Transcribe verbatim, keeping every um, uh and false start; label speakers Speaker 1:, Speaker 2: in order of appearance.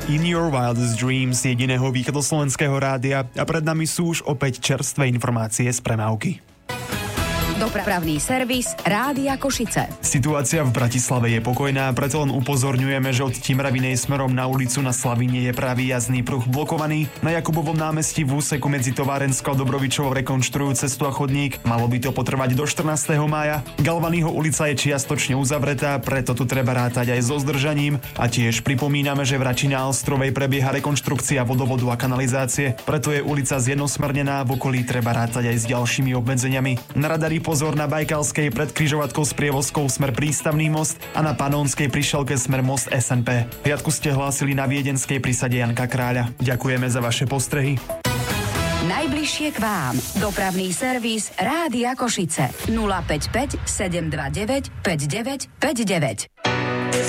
Speaker 1: In Your Wildest Dreams jediného východoslovenského rádia a pred nami sú už opäť čerstvé informácie z premávky.
Speaker 2: Dopravný servis Rádia Košice.
Speaker 1: Situácia v Bratislave je pokojná, preto len upozorňujeme, že od Timravinej smerom na ulicu na Slavinie je pravý jazdný pruh blokovaný. Na Jakubovom námestí v úseku medzi Továrenskou a Dobrovičovou rekonštruujú cestu a chodník. Malo by to potrvať do štrnásteho mája. Galvanyho ulica je čiastočne uzavretá, preto tu treba rátať aj so zdržaním. A tiež pripomíname, že v Račine a Ostrovej prebieha rekonštrukcia vodovodu a kanalizácie, preto je ulica zjednosmernená, v okolí treba rátať aj s ďalšími obmedzeniami. Na radari pozor na Bajkalskej pred križovatkou s prievozkou smer Prístavný most a na Panónskej prišielke smer most es en pé. Riadku ste hlásili na Viedenskej prísade Janka Kráľa. Ďakujeme za vaše postrehy.
Speaker 2: Najbližšie k vám. Dopravný servis Rádia Košice. nula päť päť sedem dva deväť päť deväť päť deväť.